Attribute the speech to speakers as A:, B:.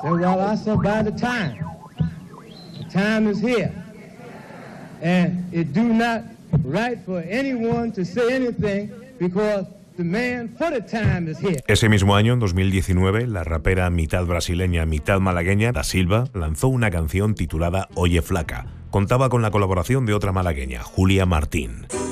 A: well, I said, by the time is here, and it do not right for anyone to say anything because the man for the time is here.
B: Ese mismo año, en 2019, la rapera mitad brasileña, mitad malagueña, Da Silva, lanzó una canción titulada Oye Flaca. Contaba con la colaboración de otra malagueña, Julia Martín.